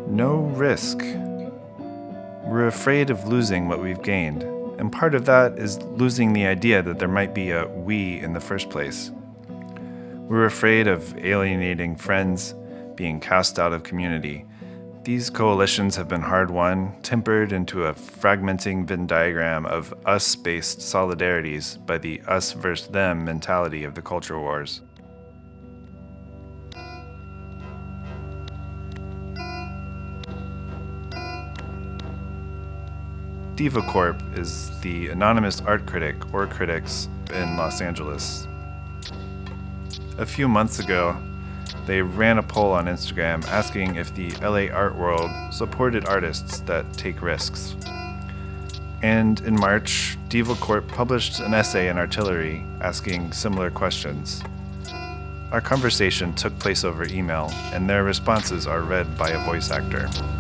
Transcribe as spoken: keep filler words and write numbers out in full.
No risk. We're afraid of losing what we've gained, and part of that is losing the idea that there might be a we in the first place. We're afraid of alienating friends, being cast out of community. These coalitions have been hard-won, tempered into a fragmenting Venn diagram of us-based solidarities by the us versus them mentality of the culture wars. DivaCorp is the anonymous art critic or critics in Los Angeles. A few months ago, they ran a poll on Instagram asking if the L A art world supported artists that take risks. And in March, DivaCorp published an essay in Artillery asking similar questions. Our conversation took place over email, and their responses are read by a voice actor.